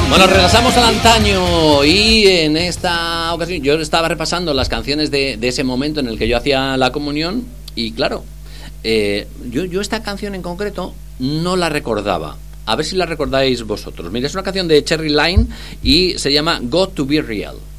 Bueno, regresamos al antaño y en esta ocasión yo estaba repasando las canciones de ese momento en el que yo hacía la comunión y claro, yo esta canción en concreto no la recordaba. A ver si la recordáis vosotros. Mira, es una canción de Cherry Lynn y se llama Got to Be Real.